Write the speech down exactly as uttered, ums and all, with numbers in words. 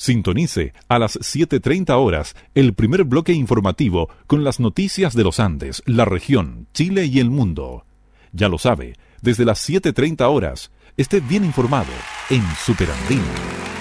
Sintonice a las siete treinta horas el primer bloque informativo con las noticias de los Andes, la región, Chile y el mundo. Ya lo sabe, desde las siete treinta horas, esté bien informado en Super Andino.